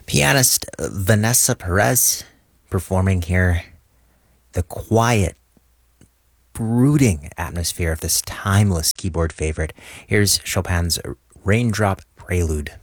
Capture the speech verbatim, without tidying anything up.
Pianist Vanessa Perez performing here the quiet, brooding atmosphere of this timeless keyboard favorite. Here's Chopin's Raindrop Prelude.